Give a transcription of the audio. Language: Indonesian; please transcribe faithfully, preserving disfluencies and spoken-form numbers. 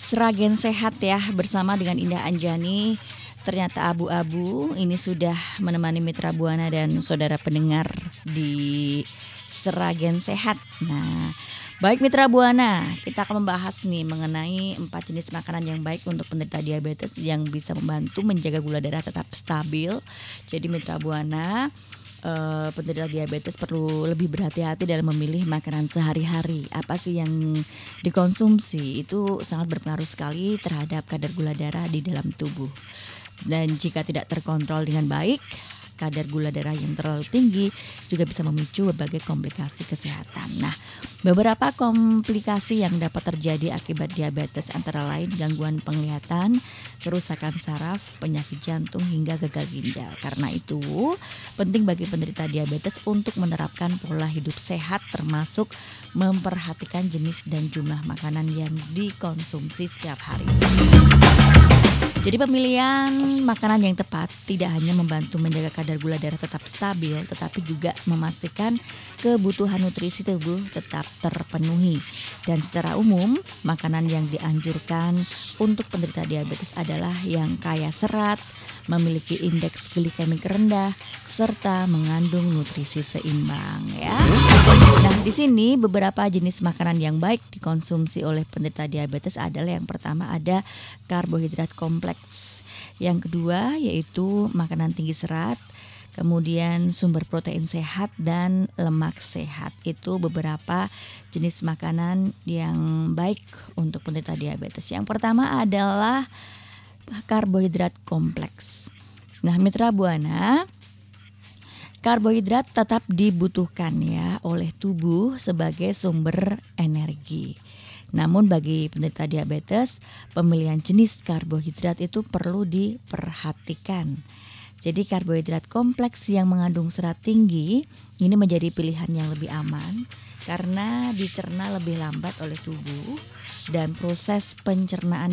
Sragen Sehat ya, bersama dengan Indah Anjani. Ternyata abu-abu ini sudah menemani Mitra Buana dan saudara pendengar di Sragen Sehat. Nah, baik Mitra Buana, kita akan membahas nih mengenai empat jenis makanan yang baik untuk penderita diabetes yang bisa membantu menjaga gula darah tetap stabil. Jadi Mitra Buana, Uh, penderita diabetes perlu lebih berhati-hati dalam memilih makanan sehari-hari. Apa sih yang dikonsumsi itu sangat berpengaruh sekali terhadap kadar gula darah di dalam tubuh. Dan jika tidak terkontrol dengan baik, kadar gula darah yang terlalu tinggi juga bisa memicu berbagai komplikasi kesehatan. Nah, beberapa komplikasi yang dapat terjadi akibat diabetes antara lain gangguan penglihatan, kerusakan saraf, penyakit jantung hingga gagal ginjal. Karena itu, penting bagi penderita diabetes untuk menerapkan pola hidup sehat termasuk memperhatikan jenis dan jumlah makanan yang dikonsumsi setiap hari. Jadi pemilihan makanan yang tepat tidak hanya membantu menjaga kadar gula darah tetap stabil, tetapi juga memastikan kebutuhan nutrisi tubuh tetap terpenuhi. Dan secara umum, makanan yang dianjurkan untuk penderita diabetes adalah yang kaya serat, memiliki indeks glikemik rendah, serta mengandung nutrisi seimbang ya. Nah, di sini beberapa jenis makanan yang baik dikonsumsi oleh penderita diabetes adalah yang pertama ada karbohidrat kompleks. Yang kedua yaitu makanan tinggi serat, kemudian sumber protein sehat dan lemak sehat. Itu beberapa jenis makanan yang baik untuk penderita diabetes. Yang pertama adalah karbohidrat kompleks. Nah, Mitra Buana, karbohidrat tetap dibutuhkan ya oleh tubuh sebagai sumber energi. Namun bagi penderita diabetes, pemilihan jenis karbohidrat itu perlu diperhatikan. Jadi karbohidrat kompleks yang mengandung serat tinggi ini menjadi pilihan yang lebih aman karena dicerna lebih lambat oleh tubuh dan proses pencernaan